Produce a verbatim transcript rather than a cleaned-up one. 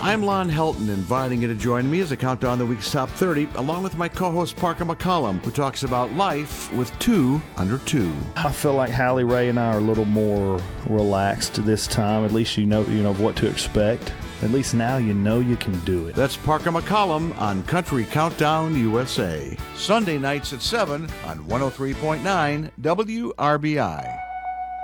I'm Lon Helton, inviting you to join me as I count down the week's top thirty, along with my co-host Parker McCollum, who talks about life with two under two. I feel like Hallie Ray and I are a little more relaxed this time. At least you know you know what to expect. At least now you know you can do it. That's Parker McCollum on Country Countdown U S A. Sunday nights at seven on one oh three point nine W R B I.